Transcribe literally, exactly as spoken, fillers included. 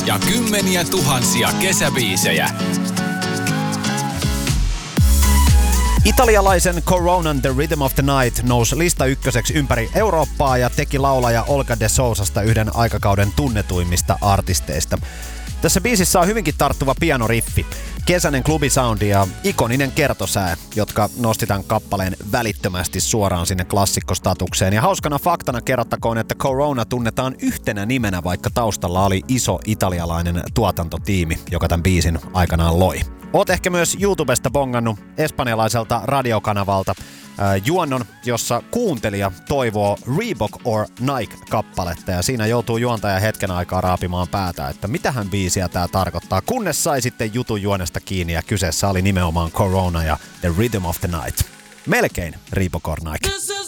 ja kymmeniä tuhansia kesäbiisejä. Italialaisen Coronan The Rhythm of the Night nousi lista ykköseksi ympäri Eurooppaa ja teki laulaja Olga de Sousasta yhden aikakauden tunnetuimmista artisteista. Tässä biisissä on hyvinkin tarttuva pianoriffi, kesäinen klubisoundi ja ikoninen kertosää, jotka nosti tämän kappaleen välittömästi suoraan sinne klassikkostatukseen. Ja hauskana faktana kerrottakoon, että Corona tunnetaan yhtenä nimenä, vaikka taustalla oli iso italialainen tuotantotiimi, joka tämän biisin aikanaan loi. Oot ehkä myös YouTubesta bongannut espanjalaiselta radiokanavalta äh, juonnon, jossa kuuntelija toivoo Reebok or Nike-kappaletta ja siinä joutuu juontaja hetken aikaa raapimaan päätä, että mitähän biisiä tää tarkoittaa, kunnes sai sitten jutun juonesta kiinni ja kyseessä oli nimenomaan Corona ja The Rhythm of the Night. Melkein Reebok or Nike.